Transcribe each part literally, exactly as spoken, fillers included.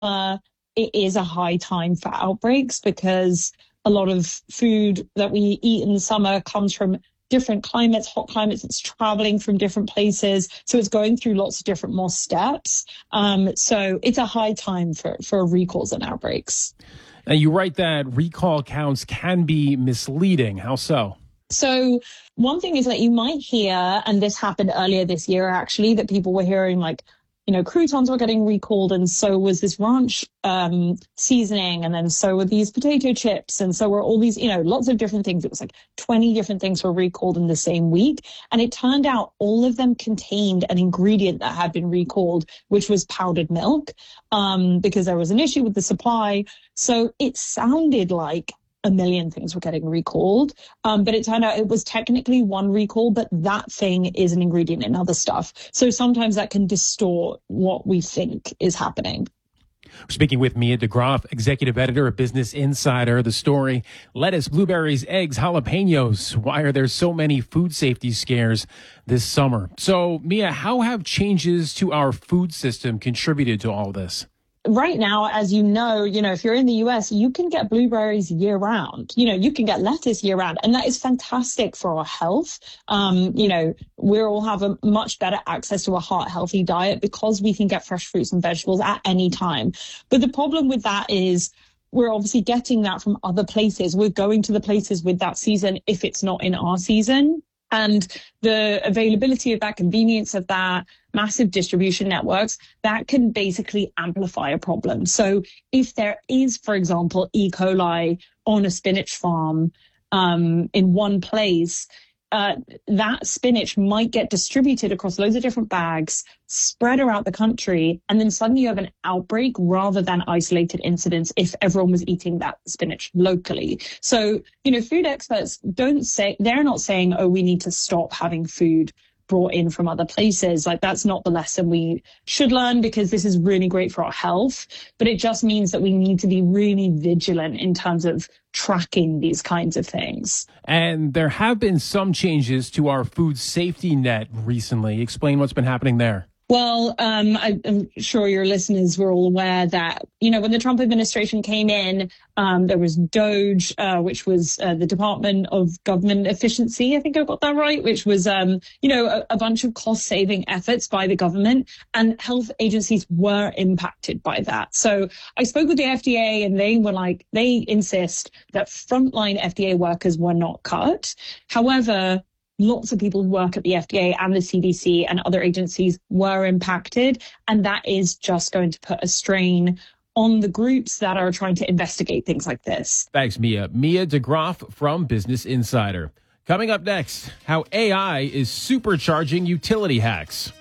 uh, it is a high time for outbreaks because a lot of food that we eat in the summer comes from different climates, hot climates. It's traveling from different places. So it's going through lots of different more steps. Um, so it's a high time for, for recalls and outbreaks. And you write that recall counts can be misleading. How so? So one thing is that you might hear, and this happened earlier this year, actually, that people were hearing like, you know, croutons were getting recalled, and so was this ranch um, seasoning, and then so were these potato chips, and so were all these, you know, lots of different things. It was like twenty different things were recalled in the same week. And it turned out all of them contained an ingredient that had been recalled, which was powdered milk, um, because there was an issue with the supply. So it sounded like a million things were getting recalled. Um, but it turned out it was technically one recall, but that thing is an ingredient in other stuff. So sometimes that can distort what we think is happening. We're speaking with Mia DeGroff, executive editor of Business Insider. The story, lettuce, blueberries, eggs, jalapenos. Why are there so many food safety scares this summer? So, Mia, how have changes to our food system contributed to all this? Right now, as you know, you know, if you're in the U S, you can get blueberries year round. You know, you can get lettuce year round, and that is fantastic for our health. Um, you know, we all have a much better access to a heart healthy diet because we can get fresh fruits and vegetables at any time. But the problem with that is we're obviously getting that from other places. We're going to the places with that season if it's not in our season. And the availability of that, convenience of that, massive distribution networks, that can basically amplify a problem. So if there is, for example, E. coli on a spinach farm um, in one place, uh, that spinach might get distributed across loads of different bags, spread around the country, and then suddenly you have an outbreak rather than isolated incidents if everyone was eating that spinach locally. So, you know, food experts don't say, they're not saying, oh, we need to stop having food brought in from other places. Like, that's not the lesson we should learn, because this is really great for our health. But it just means that we need to be really vigilant in terms of tracking these kinds of things. And there have been some changes to our food safety net recently. Explain what's been happening there. Well, um, I, I'm sure your listeners were all aware that, you know, when the Trump administration came in, um, there was DOGE, uh, which was uh, the Department of Government Efficiency. I think I got that right, which was, um, you know, a, a bunch of cost saving efforts by the government, and health agencies were impacted by that. So I spoke with the F D A, and they were like, they insist that frontline F D A workers were not cut. However, lots of people who work at the F D A and the C D C and other agencies were impacted. And that is just going to put a strain on the groups that are trying to investigate things like this. Thanks, Mia. Mia DeGroff from Business Insider. Coming up next, how A I is supercharging utility hacks.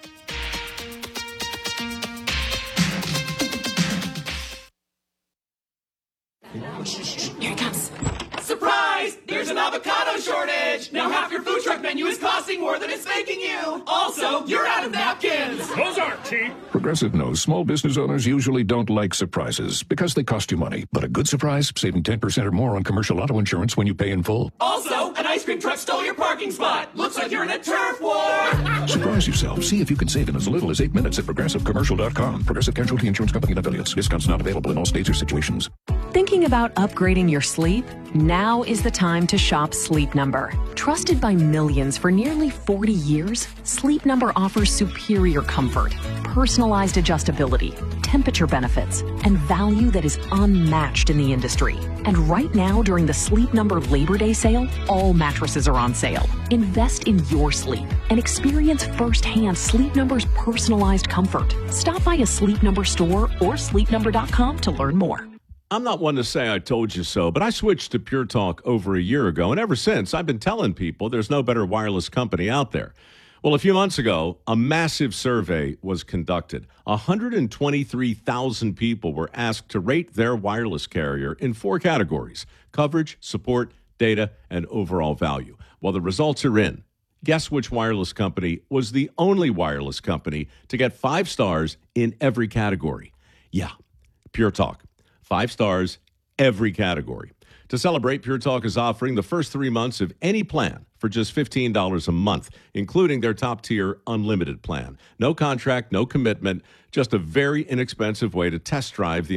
Here it comes. Surprise! There's an avocado shortage! Now half your food truck menu is costing more than it's making you! Also, you're out of napkins! Those aren't cheap! Progressive knows small business owners usually don't like surprises because they cost you money. But a good surprise, saving ten percent or more on commercial auto insurance when you pay in full. Also, an ice cream truck stole your parking spot! Looks like you're in a turf war! Surprise yourself. See if you can save in as little as eight minutes at progressive commercial dot com. Progressive Casualty Insurance Company and affiliates. Discounts not available in all states or situations. Thinking about upgrading your sleep? Now is the time to shop Sleep Number. Trusted by millions for nearly forty years, Sleep Number offers superior comfort, personalized adjustability, temperature benefits, and value that is unmatched in the industry. And right now, during the Sleep Number Labor Day sale, all mattresses are on sale. Invest in your sleep and experience firsthand Sleep Number's personalized comfort. Stop by a Sleep Number store or sleep number dot com to learn more. I'm not one to say I told you so, but I switched to Pure Talk over a year ago, and ever since, I've been telling people there's no better wireless company out there. Well, a few months ago, a massive survey was conducted. one hundred twenty-three thousand people were asked to rate their wireless carrier in four categories: coverage, support, data, and overall value. Well, the results are in. Guess which wireless company was the only wireless company to get five stars in every category? Yeah, Pure Talk. Five stars, every category. To celebrate, Pure Talk is offering the first three months of any plan for just fifteen dollars a month, including their top-tier unlimited plan. No contract, no commitment, just a very inexpensive way to test drive the